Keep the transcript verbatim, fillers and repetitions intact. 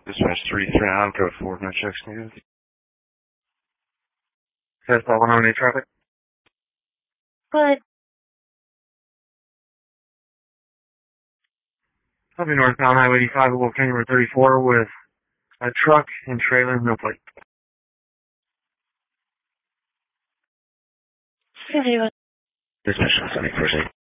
Dispatch three three nine, code four, no checks needed. Test one oh eight traffic. Good. Copy northbound Highway eighty-five, Wolf Canyon Road thirty-four with a truck and trailer, no plate. Good. Dispatch seventy-four.